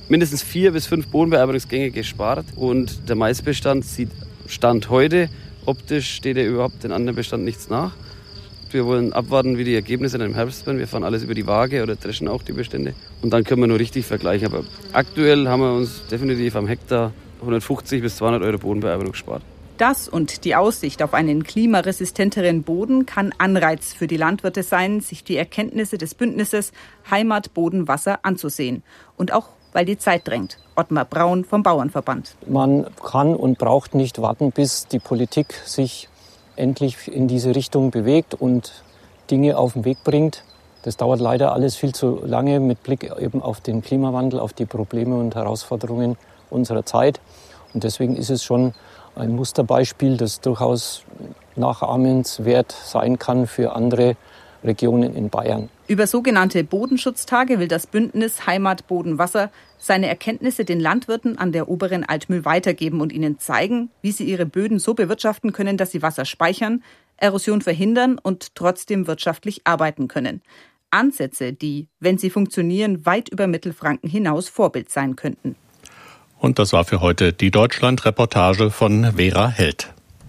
mindestens 4 bis 5 Bodenbearbeitungsgänge gespart. Und der Maisbestand sieht Stand heute, optisch steht er überhaupt den anderen Bestand nichts nach. Wir wollen abwarten, wie die Ergebnisse dann im Herbst werden. Wir fahren alles über die Waage oder dreschen auch die Bestände. Und dann können wir nur richtig vergleichen. Aber aktuell haben wir uns definitiv am Hektar 150 bis 200 Euro Bodenbearbeitung gespart. Das und die Aussicht auf einen klimaresistenteren Boden kann Anreiz für die Landwirte sein, sich die Erkenntnisse des Bündnisses Heimat, Boden, Wasser anzusehen. Und auch, weil die Zeit drängt. Ottmar Braun vom Bauernverband. Man kann und braucht nicht warten, bis die Politik sich endlich in diese Richtung bewegt und Dinge auf den Weg bringt. Das dauert leider alles viel zu lange mit Blick eben auf den Klimawandel, auf die Probleme und Herausforderungen unserer Zeit. Und deswegen ist es schon ein Musterbeispiel, das durchaus nachahmenswert sein kann für andere Regionen in Bayern. Über sogenannte Bodenschutztage will das Bündnis Heimat, Boden, Wasser seine Erkenntnisse den Landwirten an der oberen Altmühl weitergeben und ihnen zeigen, wie sie ihre Böden so bewirtschaften können, dass sie Wasser speichern, Erosion verhindern und trotzdem wirtschaftlich arbeiten können. Ansätze, die, wenn sie funktionieren, weit über Mittelfranken hinaus Vorbild sein könnten. Und das war für heute die Deutschland-Reportage von Vera Held.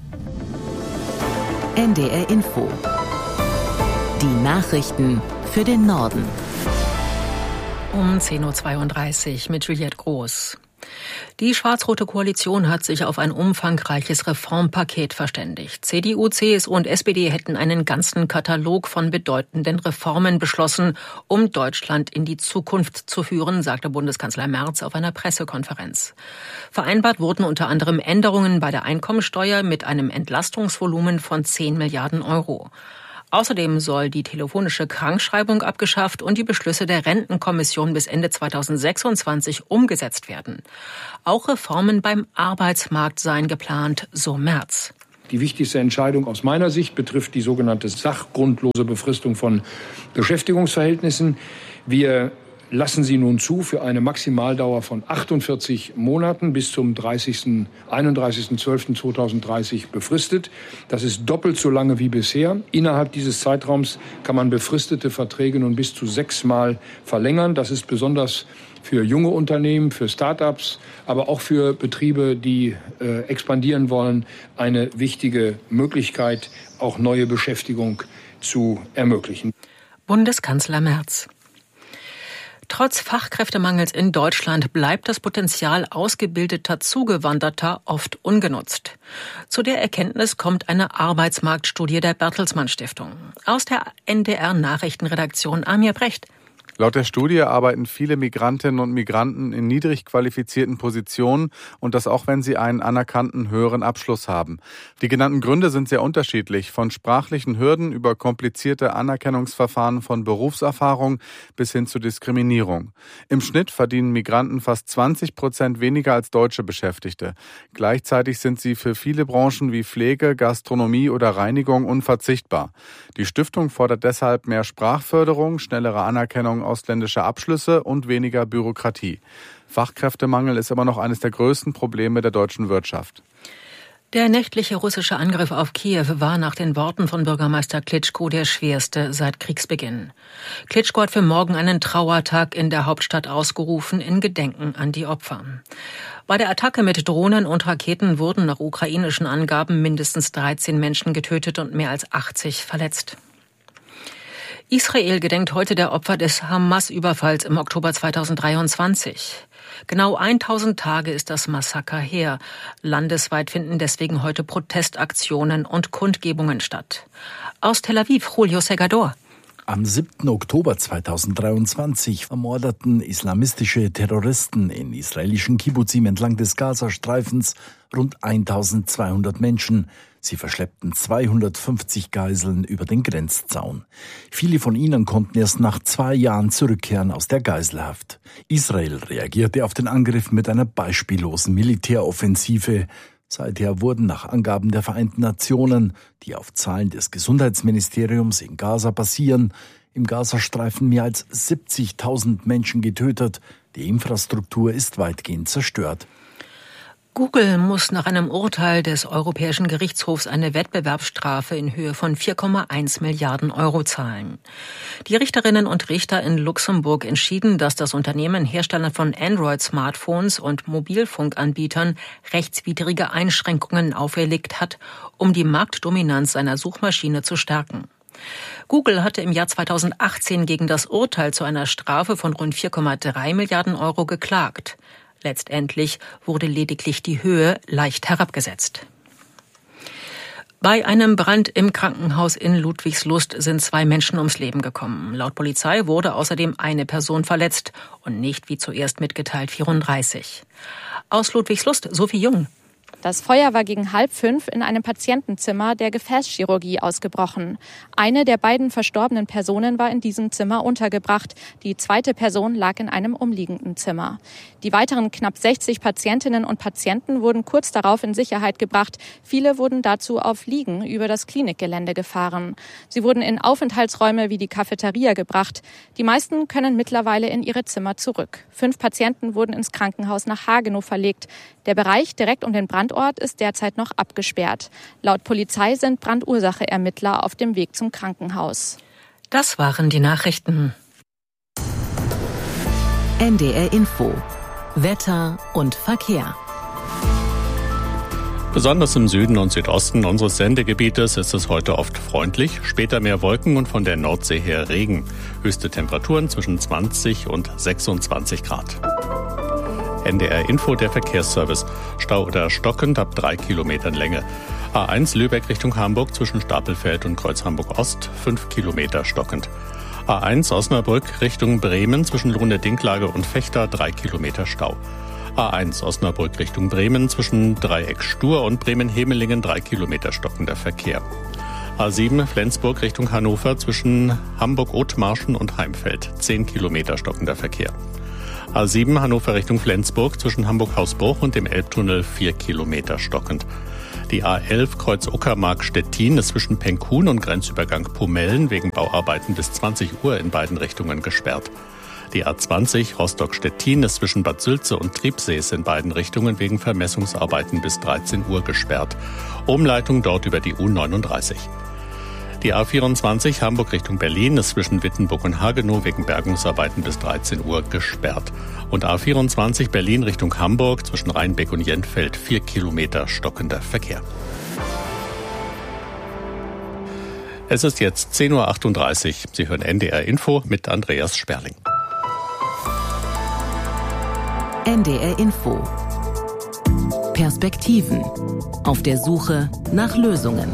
NDR Info. Die Nachrichten für den Norden. Um 10.32 Uhr mit Juliette Groß. Die schwarz-rote Koalition hat sich auf ein umfangreiches Reformpaket verständigt. CDU, CSU und SPD hätten einen ganzen Katalog von bedeutenden Reformen beschlossen, um Deutschland in die Zukunft zu führen, sagte Bundeskanzler Merz auf einer Pressekonferenz. Vereinbart wurden unter anderem Änderungen bei der Einkommensteuer mit einem Entlastungsvolumen von 10 Milliarden Euro. Außerdem soll die telefonische Krankschreibung abgeschafft und die Beschlüsse der Rentenkommission bis Ende 2026 umgesetzt werden. Auch Reformen beim Arbeitsmarkt seien geplant, so Merz. Die wichtigste Entscheidung aus meiner Sicht betrifft die sogenannte sachgrundlose Befristung von Beschäftigungsverhältnissen. Wir lassen sie nun zu für eine Maximaldauer von 48 Monaten bis zum 31.12.2030 befristet. Das ist doppelt so lange wie bisher. Innerhalb dieses Zeitraums kann man befristete Verträge nun bis zu 6-mal verlängern. Das ist besonders für junge Unternehmen, für Start-ups, aber auch für Betriebe, die expandieren wollen, eine wichtige Möglichkeit, auch neue Beschäftigung zu ermöglichen. Bundeskanzler Merz. Trotz Fachkräftemangels in Deutschland bleibt das Potenzial ausgebildeter Zugewanderter oft ungenutzt. Zu der Erkenntnis kommt eine Arbeitsmarktstudie der Bertelsmann Stiftung. Aus der NDR-Nachrichtenredaktion Amir Brecht. Laut der Studie arbeiten viele Migrantinnen und Migranten in niedrig qualifizierten Positionen und das auch, wenn sie einen anerkannten höheren Abschluss haben. Die genannten Gründe sind sehr unterschiedlich, von sprachlichen Hürden über komplizierte Anerkennungsverfahren von Berufserfahrung bis hin zu Diskriminierung. Im Schnitt verdienen Migranten fast 20% weniger als deutsche Beschäftigte. Gleichzeitig sind sie für viele Branchen wie Pflege, Gastronomie oder Reinigung unverzichtbar. Die Stiftung fordert deshalb mehr Sprachförderung, schnellere Anerkennung ausländischer Abschlüsse und weniger Bürokratie. Fachkräftemangel ist immer noch eines der größten Probleme der deutschen Wirtschaft. Der nächtliche russische Angriff auf Kiew war nach den Worten von Bürgermeister Klitschko der schwerste seit Kriegsbeginn. Klitschko hat für morgen einen Trauertag in der Hauptstadt ausgerufen in Gedenken an die Opfer. Bei der Attacke mit Drohnen und Raketen wurden nach ukrainischen Angaben mindestens 13 Menschen getötet und mehr als 80 verletzt. Israel gedenkt heute der Opfer des Hamas-Überfalls im Oktober 2023. Genau 1000 Tage ist das Massaker her. Landesweit finden deswegen heute Protestaktionen und Kundgebungen statt. Aus Tel Aviv, Julio Segador. Am 7. Oktober 2023 ermordeten islamistische Terroristen in israelischen Kibbuzim entlang des Gazastreifens rund 1200 Menschen. Sie verschleppten 250 Geiseln über den Grenzzaun. Viele von ihnen konnten erst nach 2 Jahren zurückkehren aus der Geiselhaft. Israel reagierte auf den Angriff mit einer beispiellosen Militäroffensive. Seither wurden nach Angaben der Vereinten Nationen, die auf Zahlen des Gesundheitsministeriums in Gaza basieren, im Gazastreifen mehr als 70.000 Menschen getötet. Die Infrastruktur ist weitgehend zerstört. Google muss nach einem Urteil des Europäischen Gerichtshofs eine Wettbewerbsstrafe in Höhe von 4,1 Milliarden Euro zahlen. Die Richterinnen und Richter in Luxemburg entschieden, dass das Unternehmen Herstellern von Android-Smartphones und Mobilfunkanbietern rechtswidrige Einschränkungen auferlegt hat, um die Marktdominanz seiner Suchmaschine zu stärken. Google hatte im Jahr 2018 gegen das Urteil zu einer Strafe von rund 4,3 Milliarden Euro geklagt. Letztendlich wurde lediglich die Höhe leicht herabgesetzt. Bei einem Brand im Krankenhaus in Ludwigslust sind 2 Menschen ums Leben gekommen. Laut Polizei wurde außerdem eine Person verletzt und nicht, wie zuerst mitgeteilt, 34. Aus Ludwigslust, Sophie Jung. Das Feuer war gegen 4:30 in einem Patientenzimmer der Gefäßchirurgie ausgebrochen. Eine der beiden verstorbenen Personen war in diesem Zimmer untergebracht. Die zweite Person lag in einem umliegenden Zimmer. Die weiteren knapp 60 Patientinnen und Patienten wurden kurz darauf in Sicherheit gebracht. Viele wurden dazu auf Liegen über das Klinikgelände gefahren. Sie wurden in Aufenthaltsräume wie die Cafeteria gebracht. Die meisten können mittlerweile in ihre Zimmer zurück. 5 Patienten wurden ins Krankenhaus nach Hagenow verlegt. Der Bereich direkt um den Brandort ist derzeit noch abgesperrt. Laut Polizei sind Brandursache-Ermittler auf dem Weg zum Krankenhaus. Das waren die Nachrichten. NDR Info. Wetter und Verkehr. Besonders im Süden und Südosten unseres Sendegebietes ist es heute oft freundlich, später mehr Wolken und von der Nordsee her Regen. Höchste Temperaturen zwischen 20 und 26 Grad. NDR Info, der Verkehrsservice. Stau oder stockend ab 3 Kilometern Länge. A1 Lübeck Richtung Hamburg zwischen Stapelfeld und Kreuz Hamburg Ost, 5 Kilometer stockend. A1 Osnabrück Richtung Bremen zwischen Lohne-Dinklage und Vechta, 3 Kilometer Stau. A1 Osnabrück Richtung Bremen zwischen Dreieck Stur und Bremen-Hemelingen, 3 Kilometer stockender Verkehr. A7 Flensburg Richtung Hannover zwischen Hamburg-Othmarschen und Heimfeld, 10 Kilometer stockender Verkehr. A7 Hannover Richtung Flensburg zwischen Hamburg-Hausbruch und dem Elbtunnel, 4 Kilometer stockend. Die A11 Kreuz Uckermark-Stettin ist zwischen Penkhuhn und Grenzübergang Pomellen wegen Bauarbeiten bis 20 Uhr in beiden Richtungen gesperrt. Die A20 Rostock-Stettin ist zwischen Bad Sülze und Triebsees in beiden Richtungen wegen Vermessungsarbeiten bis 13 Uhr gesperrt. Umleitung dort über die U39. Die A24 Hamburg Richtung Berlin ist zwischen Wittenburg und Hagenow wegen Bergungsarbeiten bis 13 Uhr gesperrt. Und A24 Berlin Richtung Hamburg zwischen Rheinbeck und Jentfeld, 4 Kilometer stockender Verkehr. Es ist jetzt 10.38 Uhr. Sie hören NDR Info mit Andreas Sperling. NDR Info. Perspektiven. Auf der Suche nach Lösungen.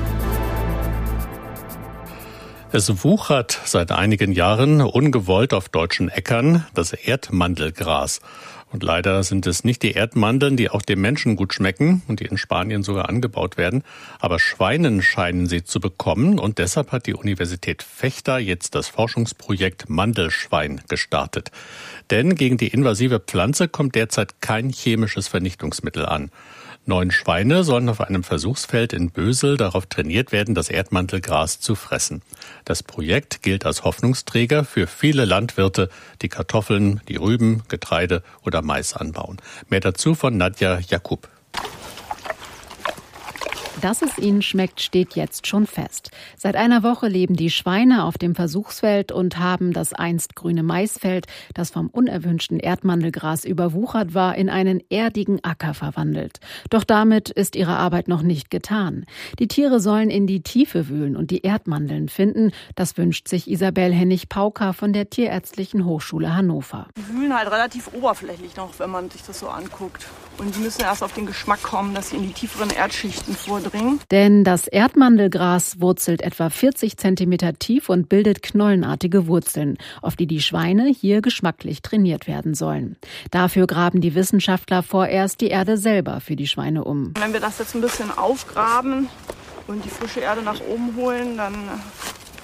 Es wuchert seit einigen Jahren ungewollt auf deutschen Äckern das Erdmandelgras. Und leider sind es nicht die Erdmandeln, die auch dem Menschen gut schmecken und die in Spanien sogar angebaut werden. Aber Schweinen scheinen sie zu bekommen und deshalb hat die Universität Vechta jetzt das Forschungsprojekt Mandelschwein gestartet. Denn gegen die invasive Pflanze kommt derzeit kein chemisches Vernichtungsmittel an. 9 Schweine sollen auf einem Versuchsfeld in Bösel darauf trainiert werden, das Erdmandelgras zu fressen. Das Projekt gilt als Hoffnungsträger für viele Landwirte, die Kartoffeln, die Rüben, Getreide oder Mais anbauen. Mehr dazu von Nadja Jakub. Dass es ihnen schmeckt, steht jetzt schon fest. Seit einer Woche leben die Schweine auf dem Versuchsfeld und haben das einst grüne Maisfeld, das vom unerwünschten Erdmandelgras überwuchert war, in einen erdigen Acker verwandelt. Doch damit ist ihre Arbeit noch nicht getan. Die Tiere sollen in die Tiefe wühlen und die Erdmandeln finden. Das wünscht sich Isabel Hennig-Pauker von der Tierärztlichen Hochschule Hannover. Die wühlen halt relativ oberflächlich noch, wenn man sich das so anguckt. Und die müssen erst auf den Geschmack kommen, dass sie in die tieferen Erdschichten vordringen. Denn das Erdmandelgras wurzelt etwa 40 Zentimeter tief und bildet knollenartige Wurzeln, auf die die Schweine hier geschmacklich trainiert werden sollen. Dafür graben die Wissenschaftler vorerst die Erde selber für die Schweine um. Wenn wir das jetzt ein bisschen aufgraben und die frische Erde nach oben holen, dann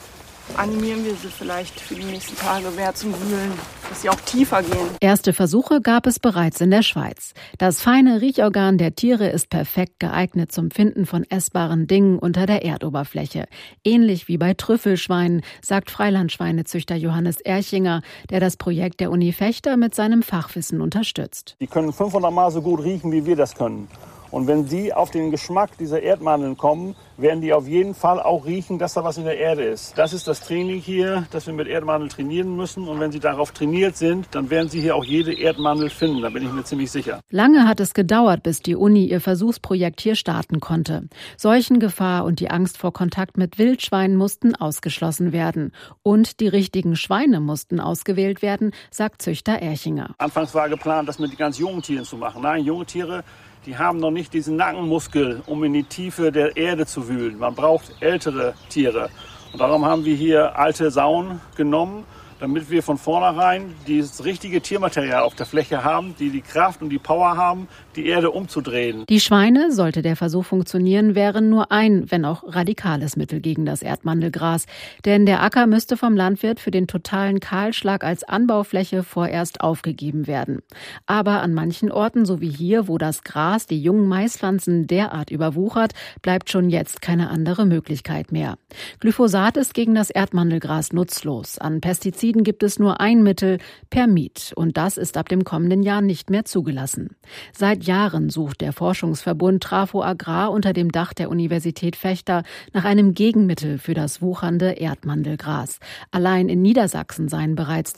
animieren wir sie vielleicht für die nächsten Tage mehr zum Wühlen, dass sie auch tiefer gehen. Erste Versuche gab es bereits in der Schweiz. Das feine Riechorgan der Tiere ist perfekt geeignet zum Finden von essbaren Dingen unter der Erdoberfläche. Ähnlich wie bei Trüffelschweinen, sagt Freilandschweinezüchter Johannes Erchinger, der das Projekt der Uni Vechta mit seinem Fachwissen unterstützt. Die können 500 Mal so gut riechen, wie wir das können. Und wenn Sie auf den Geschmack dieser Erdmandeln kommen, werden die auf jeden Fall auch riechen, dass da was in der Erde ist. Das ist das Training hier, dass wir mit Erdmandeln trainieren müssen. Und wenn Sie darauf trainiert sind, dann werden Sie hier auch jede Erdmandel finden. Da bin ich mir ziemlich sicher. Lange hat es gedauert, bis die Uni ihr Versuchsprojekt hier starten konnte. Seuchengefahr und die Angst vor Kontakt mit Wildschweinen mussten ausgeschlossen werden. Und die richtigen Schweine mussten ausgewählt werden, sagt Züchter Erchinger. Anfangs war geplant, das mit den ganz jungen Tieren zu machen. Nein, junge Tiere, die haben noch nicht diesen Nackenmuskel, um in die Tiefe der Erde zu wühlen. Man braucht ältere Tiere. Und darum haben wir hier alte Sauen genommen, damit wir von vornherein dieses richtige Tiermaterial auf der Fläche haben, die Kraft und die Power haben, die Erde umzudrehen. Die Schweine, sollte der Versuch funktionieren, wären nur ein, wenn auch radikales Mittel gegen das Erdmandelgras. Denn der Acker müsste vom Landwirt für den totalen Kahlschlag als Anbaufläche vorerst aufgegeben werden. Aber an manchen Orten, so wie hier, wo das Gras die jungen Maispflanzen derart überwuchert, bleibt schon jetzt keine andere Möglichkeit mehr. Glyphosat ist gegen das Erdmandelgras nutzlos. An Pestiziden gibt es nur ein Mittel, Permit. Und das ist ab dem kommenden Jahr nicht mehr zugelassen. Seit Jahren sucht der Forschungsverbund Trafo Agrar unter dem Dach der Universität Vechta nach einem Gegenmittel für das wuchernde Erdmandelgras. Allein in Niedersachsen seien bereits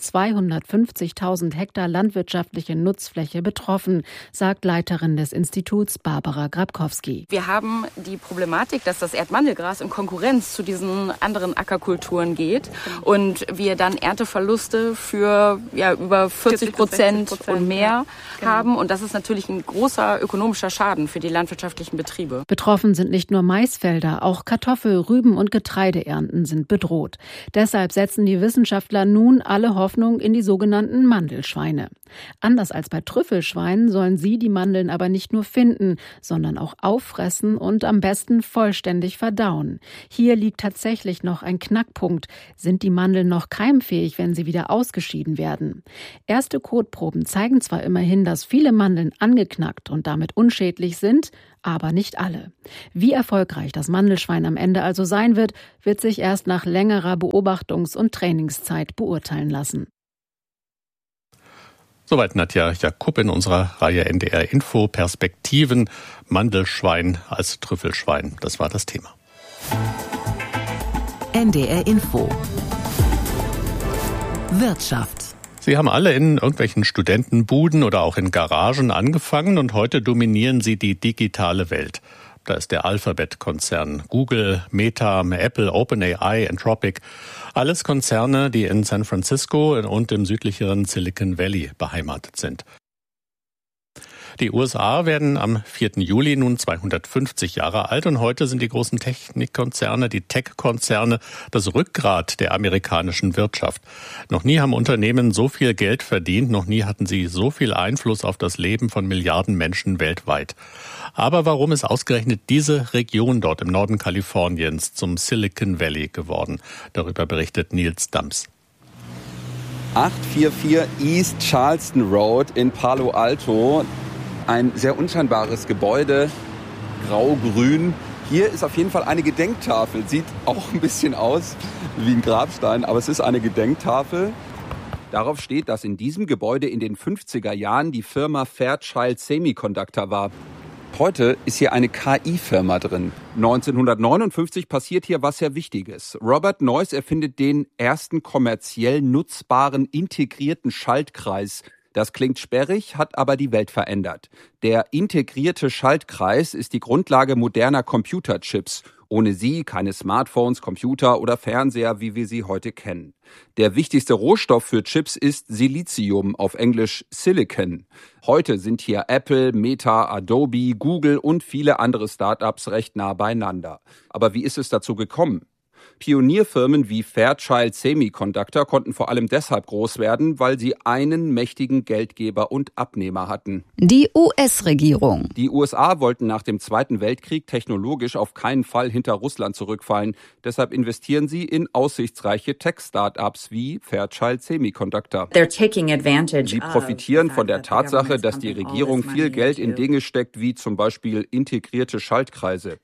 250.000 Hektar landwirtschaftliche Nutzfläche betroffen, sagt Leiterin des Instituts Barbara Grabkowski. Wir haben die Problematik, dass das Erdmandelgras in Konkurrenz zu diesen anderen Ackerkulturen geht und wir dann Ernteverluste für über 40% und mehr haben. Und das ist natürlich ein großer ökonomischer Schaden für die landwirtschaftlichen Betriebe. Betroffen sind nicht nur Maisfelder, auch Kartoffel-, Rüben- und Getreideernten sind bedroht. Deshalb setzen die Wissenschaftler nun alle Hoffnung in die sogenannten Mandelschweine. Anders als bei Trüffelschweinen sollen sie die Mandeln aber nicht nur finden, sondern auch auffressen und am besten vollständig verdauen. Hier liegt tatsächlich noch ein Knackpunkt. Sind die Mandeln noch keimfähig, wenn sie wieder ausgeschieden werden? Erste Kotproben zeigen zwar immerhin, dass viele Mandeln angeknackt und damit unschädlich sind, aber nicht alle. Wie erfolgreich das Mandelschwein am Ende also sein wird, wird sich erst nach längerer Beobachtungs- und Trainingszeit beurteilen lassen. Soweit Nadja Jakup in unserer Reihe NDR Info Perspektiven. Mandelschwein als Trüffelschwein. Das war das Thema. NDR Info Wirtschaft. Sie haben alle in irgendwelchen Studentenbuden oder auch in Garagen angefangen und heute dominieren sie die digitale Welt. Da ist der Alphabet-Konzern, Google, Meta, Apple, OpenAI, Anthropic. Alles Konzerne, die in San Francisco und im südlicheren Silicon Valley beheimatet sind. Die USA werden am 4. Juli nun 250 Jahre alt und heute sind die großen Technikkonzerne, die Tech-Konzerne, das Rückgrat der amerikanischen Wirtschaft. Noch nie haben Unternehmen so viel Geld verdient, noch nie hatten sie so viel Einfluss auf das Leben von Milliarden Menschen weltweit. Aber warum ist ausgerechnet diese Region dort im Norden Kaliforniens zum Silicon Valley geworden? Darüber berichtet Nils Dams. 844 East Charleston Road in Palo Alto. Ein sehr unscheinbares Gebäude, grau-grün. Hier ist auf jeden Fall eine Gedenktafel. Sieht auch ein bisschen aus wie ein Grabstein, aber es ist eine Gedenktafel. Darauf steht, dass in diesem Gebäude in den 50er Jahren die Firma Fairchild Semiconductor war. Heute ist hier eine KI-Firma drin. 1959 passiert hier was sehr Wichtiges. Robert Noyce erfindet den ersten kommerziell nutzbaren integrierten Schaltkreis. Das klingt sperrig, hat aber die Welt verändert. Der integrierte Schaltkreis ist die Grundlage moderner Computerchips. Ohne sie keine Smartphones, Computer oder Fernseher, wie wir sie heute kennen. Der wichtigste Rohstoff für Chips ist Silizium, auf Englisch Silicon. Heute sind hier Apple, Meta, Adobe, Google und viele andere Startups recht nah beieinander. Aber wie ist es dazu gekommen? Pionierfirmen wie Fairchild Semiconductor konnten vor allem deshalb groß werden, weil sie einen mächtigen Geldgeber und Abnehmer hatten. Die US-Regierung. Die USA wollten nach dem Zweiten Weltkrieg technologisch auf keinen Fall hinter Russland zurückfallen. Deshalb investieren sie in aussichtsreiche Tech-Startups wie Fairchild Semiconductor. Sie profitieren von der Tatsache, dass die Regierung viel Geld in Dinge steckt, wie zum Beispiel integrierte Schaltkreise.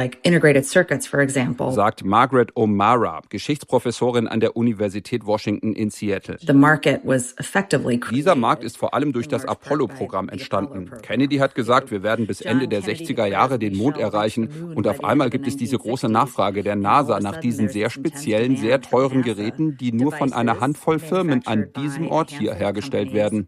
Sagt Margaret O'Mara, Geschichtsprofessorin an der Universität Washington in Seattle. Dieser Markt ist vor allem durch das Apollo-Programm entstanden. Kennedy hat gesagt, wir werden bis Ende der 60er Jahre den Mond erreichen. Und auf einmal gibt es diese große Nachfrage der NASA nach diesen sehr speziellen, sehr teuren Geräten, die nur von einer Handvoll Firmen an diesem Ort hier hergestellt werden.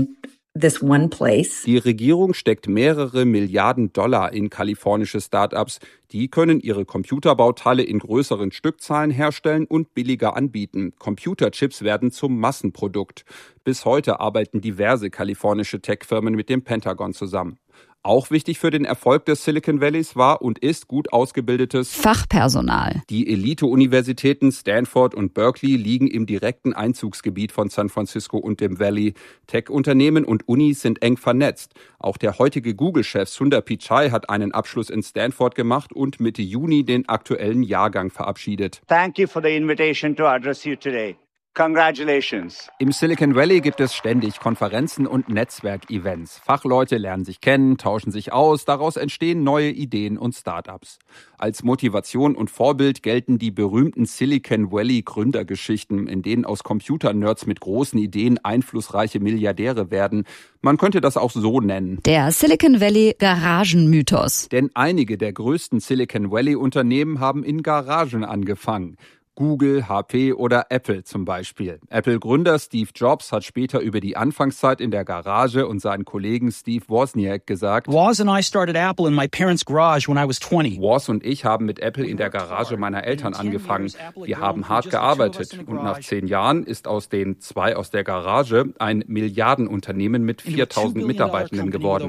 Die Regierung steckt mehrere Milliarden Dollar in kalifornische Start-ups. Die können ihre Computerbauteile in größeren Stückzahlen herstellen und billiger anbieten. Computerchips werden zum Massenprodukt. Bis heute arbeiten diverse kalifornische Tech-Firmen mit dem Pentagon zusammen. Auch wichtig für den Erfolg des Silicon Valleys war und ist gut ausgebildetes Fachpersonal. Die Elite-Universitäten Stanford und Berkeley liegen im direkten Einzugsgebiet von San Francisco und dem Valley. Tech-Unternehmen und Unis sind eng vernetzt. Auch der heutige Google-Chef Sundar Pichai hat einen Abschluss in Stanford gemacht und Mitte Juni den aktuellen Jahrgang verabschiedet. Thank you for the invitation to address you today. Congratulations. Im Silicon Valley gibt es ständig Konferenzen und Netzwerkevents. Fachleute lernen sich kennen, tauschen sich aus, daraus entstehen neue Ideen und Startups. Als Motivation und Vorbild gelten die berühmten Silicon Valley Gründergeschichten, in denen aus Computernerds mit großen Ideen einflussreiche Milliardäre werden. Man könnte das auch so nennen. Der Silicon Valley Garagenmythos. Denn einige der größten Silicon Valley Unternehmen haben in Garagen angefangen. Google, HP oder Apple zum Beispiel. Apple-Gründer Steve Jobs hat später über die Anfangszeit in der Garage und seinen Kollegen Steve Wozniak gesagt: Woz and I started Apple in my parents' garage when I was 20. Woz und ich haben mit Apple in der Garage meiner Eltern angefangen. Wir haben hart gearbeitet und nach 10 Jahren ist aus den 2 aus der Garage ein Milliardenunternehmen mit 4.000 Mitarbeitenden geworden.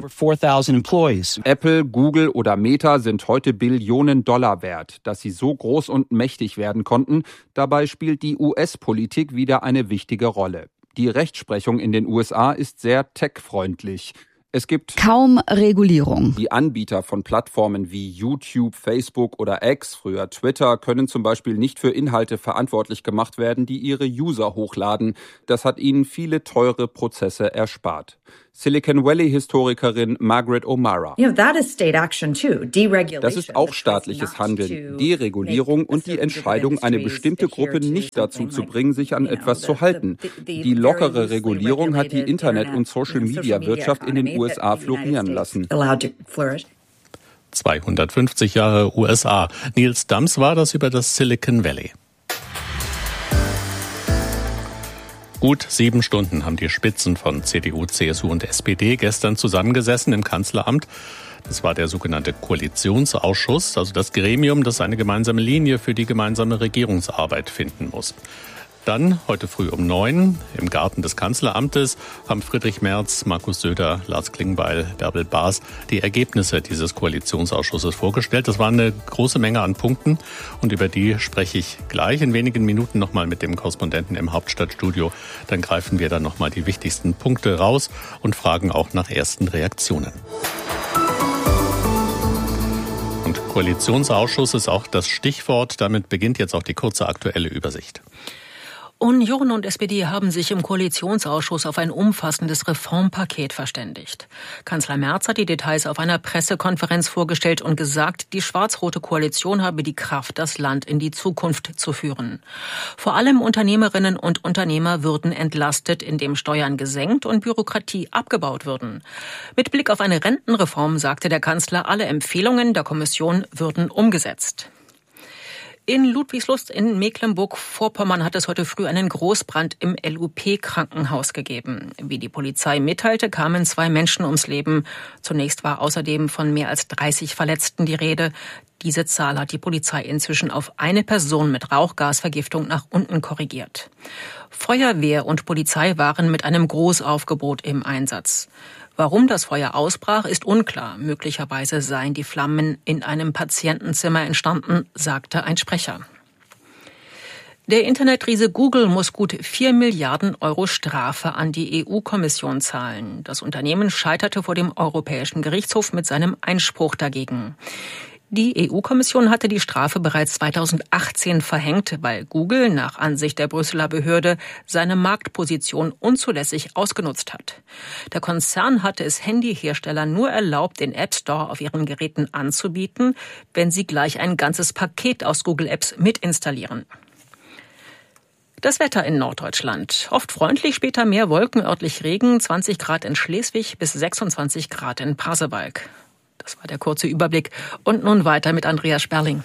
Apple, Google oder Meta sind heute Billionen Dollar wert. Dass sie so groß und mächtig werden konnten, dabei spielt die US-Politik wieder eine wichtige Rolle. Die Rechtsprechung in den USA ist sehr tech-freundlich. Es gibt kaum Regulierung. Die Anbieter von Plattformen wie YouTube, Facebook oder X, früher Twitter, können zum Beispiel nicht für Inhalte verantwortlich gemacht werden, die ihre User hochladen. Das hat ihnen viele teure Prozesse erspart. Silicon Valley-Historikerin Margaret O'Mara. Das ist auch staatliches Handeln, Deregulierung und die Entscheidung, eine bestimmte Gruppe nicht dazu zu bringen, sich an etwas zu halten. Die lockere Regulierung hat die Internet- und Social-Media-Wirtschaft in den USA florieren lassen. 250 Jahre USA. Nils Dams war das über das Silicon Valley. Gut 7 Stunden haben die Spitzen von CDU, CSU und SPD gestern zusammengesessen im Kanzleramt. Das war der sogenannte Koalitionsausschuss, also das Gremium, das eine gemeinsame Linie für die gemeinsame Regierungsarbeit finden muss. Dann, heute früh um 9 im Garten des Kanzleramtes, haben Friedrich Merz, Markus Söder, Lars Klingbeil, Bärbel Baas die Ergebnisse dieses Koalitionsausschusses vorgestellt. Das war eine große Menge an Punkten und über die spreche ich gleich in wenigen Minuten nochmal mit dem Korrespondenten im Hauptstadtstudio. Dann greifen wir dann nochmal die wichtigsten Punkte raus und fragen auch nach ersten Reaktionen. Und Koalitionsausschuss ist auch das Stichwort. Damit beginnt jetzt auch die kurze aktuelle Übersicht. Union und SPD haben sich im Koalitionsausschuss auf ein umfassendes Reformpaket verständigt. Kanzler Merz hat die Details auf einer Pressekonferenz vorgestellt und gesagt, die schwarz-rote Koalition habe die Kraft, das Land in die Zukunft zu führen. Vor allem Unternehmerinnen und Unternehmer würden entlastet, indem Steuern gesenkt und Bürokratie abgebaut würden. Mit Blick auf eine Rentenreform sagte der Kanzler, alle Empfehlungen der Kommission würden umgesetzt. In Ludwigslust in Mecklenburg-Vorpommern hat es heute früh einen Großbrand im LUP-Krankenhaus gegeben. Wie die Polizei mitteilte, kamen 2 Menschen ums Leben. Zunächst war außerdem von mehr als 30 Verletzten die Rede. Diese Zahl hat die Polizei inzwischen auf eine Person mit Rauchgasvergiftung nach unten korrigiert. Feuerwehr und Polizei waren mit einem Großaufgebot im Einsatz. Warum das Feuer ausbrach, ist unklar. Möglicherweise seien die Flammen in einem Patientenzimmer entstanden, sagte ein Sprecher. Der Internetriese Google muss gut 4 Milliarden Euro Strafe an die EU-Kommission zahlen. Das Unternehmen scheiterte vor dem Europäischen Gerichtshof mit seinem Einspruch dagegen. Die EU-Kommission hatte die Strafe bereits 2018 verhängt, weil Google nach Ansicht der Brüsseler Behörde seine Marktposition unzulässig ausgenutzt hat. Der Konzern hatte es Handyherstellern nur erlaubt, den App Store auf ihren Geräten anzubieten, wenn sie gleich ein ganzes Paket aus Google Apps mitinstallieren. Das Wetter in Norddeutschland. Oft freundlich, später mehr Wolken, örtlich Regen, 20 Grad in Schleswig bis 26 Grad in Pasewalk. Das war der kurze Überblick. Und nun weiter mit Andreas Sperling.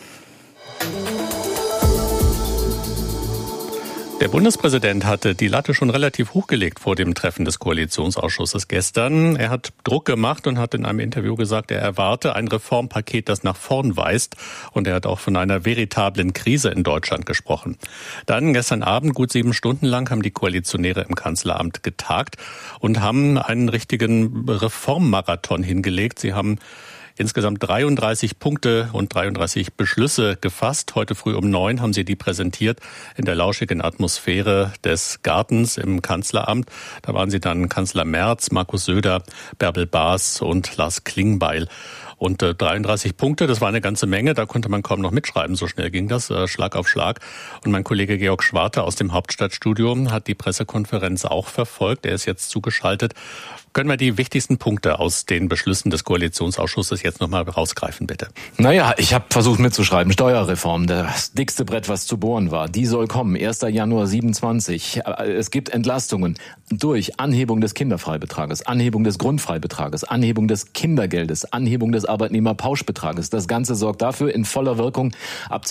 Der Bundespräsident hatte die Latte schon relativ hochgelegt vor dem Treffen des Koalitionsausschusses gestern. Er hat Druck gemacht und hat in einem Interview gesagt, er erwarte ein Reformpaket, das nach vorn weist. Und er hat auch von einer veritablen Krise in Deutschland gesprochen. Dann gestern Abend, gut 7 Stunden lang, haben die Koalitionäre im Kanzleramt getagt und haben einen richtigen Reformmarathon hingelegt. Sie haben insgesamt 33 Punkte und 33 Beschlüsse gefasst. Heute früh um 9 haben sie die präsentiert in der lauschigen Atmosphäre des Gartens im Kanzleramt. Da waren sie dann Kanzler Merz, Markus Söder, Bärbel Baas und Lars Klingbeil. Und 33 Punkte, das war eine ganze Menge, da konnte man kaum noch mitschreiben, so schnell ging das, Schlag auf Schlag. Und mein Kollege Georg Schwarte aus dem Hauptstadtstudio hat die Pressekonferenz auch verfolgt, er ist jetzt zugeschaltet. Können wir die wichtigsten Punkte aus den Beschlüssen des Koalitionsausschusses jetzt nochmal rausgreifen, bitte? Naja, ich habe versucht mitzuschreiben. Steuerreform, das dickste Brett, was zu bohren war. Die soll kommen, 1. Januar 27. Es gibt Entlastungen durch Anhebung des Kinderfreibetrages, Anhebung des Grundfreibetrages, Anhebung des Kindergeldes, Anhebung des Arbeitnehmerpauschbetrages. Das Ganze sorgt dafür in voller Wirkung ab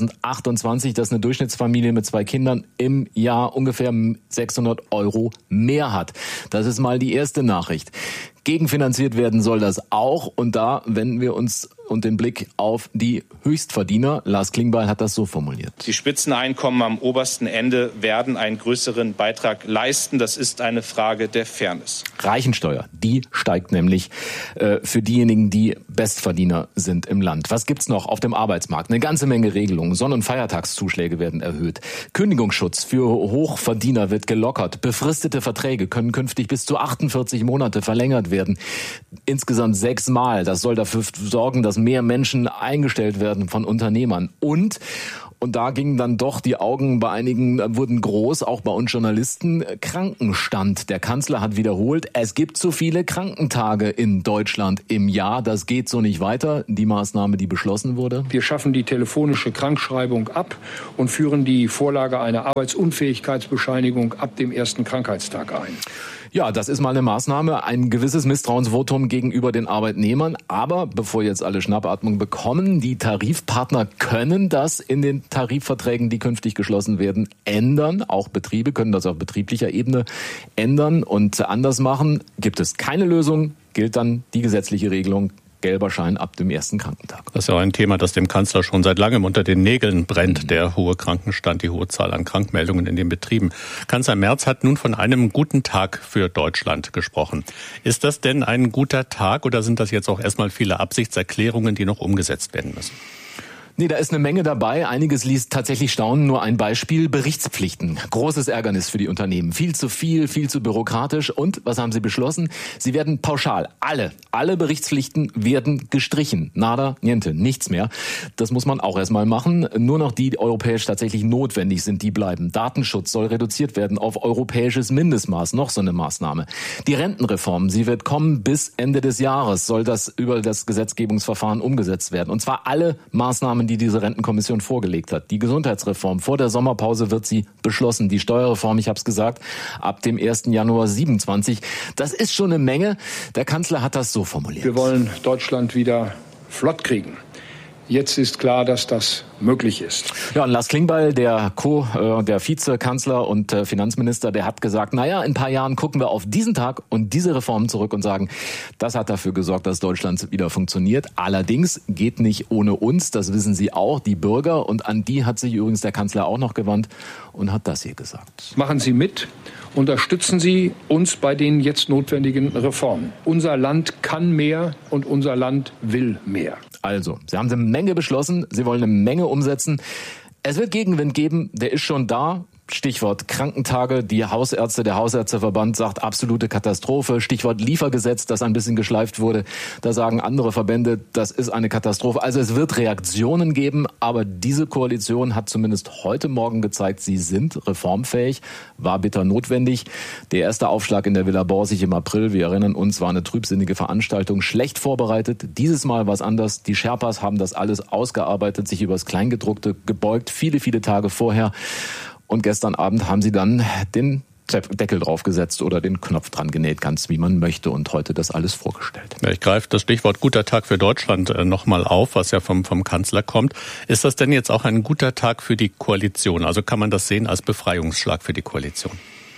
2028, dass eine Durchschnittsfamilie mit 2 Kindern im Jahr ungefähr 600 € mehr hat. Das ist mal die erste Nachricht. Gegenfinanziert werden soll das auch. Und da wenden wir uns und den Blick auf die Höchstverdiener. Lars Klingbeil hat das so formuliert. Die Spitzeneinkommen am obersten Ende werden einen größeren Beitrag leisten. Das ist eine Frage der Fairness. Reichensteuer, die steigt nämlich für diejenigen, die Bestverdiener sind im Land. Was gibt's noch auf dem Arbeitsmarkt? Eine ganze Menge Regelungen. Sonn- und Feiertagszuschläge werden erhöht. Kündigungsschutz für Hochverdiener wird gelockert. Befristete Verträge können künftig bis zu 48 Monate verlängert werden. Insgesamt 6 Mal. Das soll dafür sorgen, dass mehr Menschen eingestellt werden von Unternehmern. Und da gingen dann doch die Augen bei einigen, wurden groß, auch bei uns Journalisten, Krankenstand. Der Kanzler hat wiederholt, es gibt zu viele Krankentage in Deutschland im Jahr. Das geht so nicht weiter, die Maßnahme, die beschlossen wurde. Wir schaffen die telefonische Krankschreibung ab und führen die Vorlage einer Arbeitsunfähigkeitsbescheinigung ab dem ersten Krankheitstag ein. Ja, das ist mal eine Maßnahme, ein gewisses Misstrauensvotum gegenüber den Arbeitnehmern. Aber bevor jetzt alle Schnappatmung bekommen, die Tarifpartner können das in den Tarifverträgen, die künftig geschlossen werden, ändern. Auch Betriebe können das auf betrieblicher Ebene ändern und anders machen. Gibt es keine Lösung, gilt dann die gesetzliche Regelung. Gelber Schein ab dem ersten Krankentag. Das ist ja auch ein Thema, das dem Kanzler schon seit langem unter den Nägeln brennt, der hohe Krankenstand, die hohe Zahl an Krankmeldungen in den Betrieben. Kanzler Merz hat nun von einem guten Tag für Deutschland gesprochen. Ist das denn ein guter Tag oder sind das jetzt auch erstmal viele Absichtserklärungen, die noch umgesetzt werden müssen? Nee, da ist eine Menge dabei. Einiges ließ tatsächlich staunen. Nur ein Beispiel: Berichtspflichten. Großes Ärgernis für die Unternehmen. Viel zu viel, viel zu bürokratisch. Und was haben sie beschlossen? Sie werden pauschal. Alle Berichtspflichten werden gestrichen. Nada, niente, nichts mehr. Das muss man auch erstmal machen. Nur noch die europäisch tatsächlich notwendig sind, die bleiben. Datenschutz soll reduziert werden auf europäisches Mindestmaß. Noch so eine Maßnahme. Die Rentenreform, sie wird kommen bis Ende des Jahres. Soll das über das Gesetzgebungsverfahren umgesetzt werden. Und zwar alle Maßnahmen, die diese Rentenkommission vorgelegt hat. Die Gesundheitsreform, vor der Sommerpause wird sie beschlossen. Die Steuerreform, ich habe es gesagt, ab dem 1. Januar 27. Das ist schon eine Menge. Der Kanzler hat das so formuliert. Wir wollen Deutschland wieder flott kriegen. Jetzt ist klar, dass das möglich ist. Ja, und Lars Klingbeil, der Vizekanzler und Finanzminister, der hat gesagt, in ein paar Jahren gucken wir auf diesen Tag und diese Reformen zurück und sagen, das hat dafür gesorgt, dass Deutschland wieder funktioniert. Allerdings geht nicht ohne uns, das wissen Sie auch, die Bürger. Und an die hat sich übrigens der Kanzler auch noch gewandt und hat das hier gesagt. Machen Sie mit. Unterstützen Sie uns bei den jetzt notwendigen Reformen. Unser Land kann mehr und unser Land will mehr. Also, Sie haben eine Menge beschlossen, Sie wollen eine Menge umsetzen. Es wird Gegenwind geben, der ist schon da. Stichwort Krankentage, der Hausärzteverband sagt absolute Katastrophe. Stichwort Liefergesetz, das ein bisschen geschleift wurde. Da sagen andere Verbände, das ist eine Katastrophe. Also es wird Reaktionen geben, aber diese Koalition hat zumindest heute Morgen gezeigt, sie sind reformfähig, war bitter notwendig. Der erste Aufschlag in der Villa Borsig im April, wir erinnern uns, war eine trübsinnige Veranstaltung, schlecht vorbereitet. Dieses Mal war es anders. Die Sherpas haben das alles ausgearbeitet, sich übers Kleingedruckte gebeugt, viele, viele Tage vorher. Und gestern Abend haben sie dann den Deckel draufgesetzt oder den Knopf dran genäht, ganz wie man möchte, und heute das alles vorgestellt. Ja, ich greife das Stichwort guter Tag für Deutschland nochmal auf, was ja vom Kanzler kommt. Ist das denn jetzt auch ein guter Tag für die Koalition? Also kann man das sehen als Befreiungsschlag für die Koalition?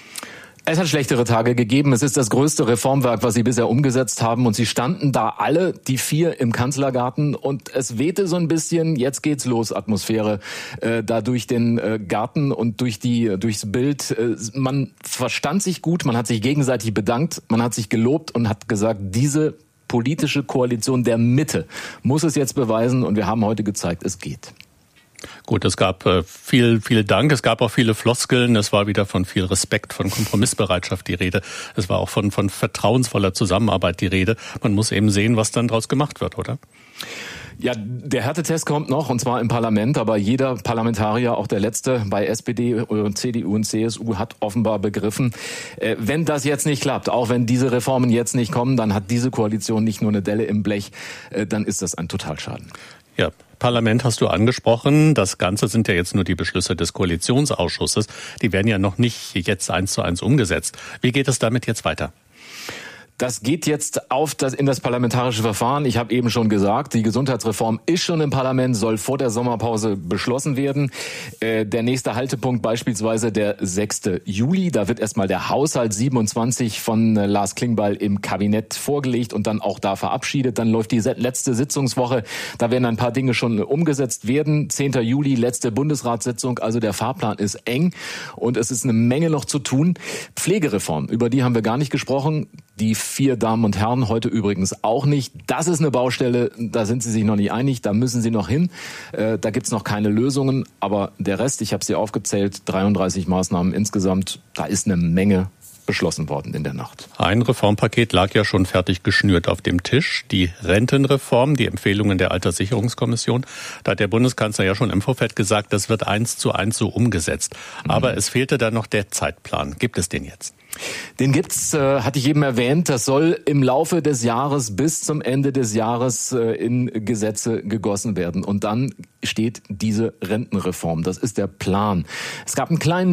Es hat schlechtere Tage gegeben. Es ist das größte Reformwerk, was sie bisher umgesetzt haben. Und sie standen da alle, die 4, im Kanzlergarten. Und es wehte so ein bisschen, jetzt geht's los, Atmosphäre, da durch den Garten und durchs Bild. Man verstand sich gut, man hat sich gegenseitig bedankt, man hat sich gelobt und hat gesagt, diese politische Koalition der Mitte muss es jetzt beweisen. Und wir haben heute gezeigt, es geht. Gut, es gab viel Dank, es gab auch viele Floskeln, es war wieder von viel Respekt, von Kompromissbereitschaft die Rede, es war auch von vertrauensvoller Zusammenarbeit die Rede. Man muss eben sehen, was dann draus gemacht wird, oder? Ja, der Härtetest kommt noch, und zwar im Parlament, aber jeder Parlamentarier, auch der letzte bei SPD, CDU und CSU, hat offenbar begriffen, wenn das jetzt nicht klappt, auch wenn diese Reformen jetzt nicht kommen, dann hat diese Koalition nicht nur eine Delle im Blech, dann ist das ein Totalschaden. Ja, Parlament hast du angesprochen. Das Ganze sind ja jetzt nur die Beschlüsse des Koalitionsausschusses. Die werden ja noch nicht jetzt 1:1 umgesetzt. Wie geht es damit jetzt weiter? Das geht jetzt in das parlamentarische Verfahren. Ich habe eben schon gesagt, die Gesundheitsreform ist schon im Parlament, soll vor der Sommerpause beschlossen werden. Der nächste Haltepunkt beispielsweise der 6. Juli. Da wird erstmal der Haushalt 27 von Lars Klingbeil im Kabinett vorgelegt und dann auch da verabschiedet. Dann läuft die letzte Sitzungswoche. Da werden ein paar Dinge schon umgesetzt werden. 10. Juli, letzte Bundesratssitzung. Also der Fahrplan ist eng und es ist eine Menge noch zu tun. Pflegereform, über die haben wir gar nicht gesprochen. Die 4 Damen und Herren heute übrigens auch nicht. Das ist eine Baustelle, da sind sie sich noch nicht einig, da müssen sie noch hin. Da gibt's noch keine Lösungen, aber der Rest, ich habe sie aufgezählt, 33 Maßnahmen insgesamt, da ist eine Menge beschlossen worden in der Nacht. Ein Reformpaket lag ja schon fertig geschnürt auf dem Tisch. Die Rentenreform, die Empfehlungen der Alterssicherungskommission. Da hat der Bundeskanzler ja schon im Vorfeld gesagt, das wird 1:1 so umgesetzt. Aber es fehlte da noch der Zeitplan. Gibt es den jetzt? Den gibt's, hatte ich eben erwähnt. Das soll im Laufe des Jahres bis zum Ende des Jahres in Gesetze gegossen werden. Und dann steht diese Rentenreform. Das ist der Plan. Es gab einen kleinen